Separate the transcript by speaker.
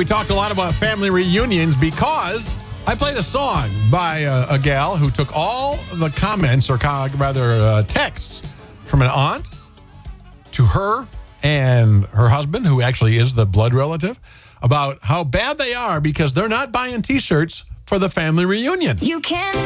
Speaker 1: we talked a lot about family reunions because I played a song by a gal who took all the comments, or rather texts, from an aunt to her and her husband, who actually is the blood relative, about how bad they are because they're not buying T-shirts for the family reunion.
Speaker 2: You can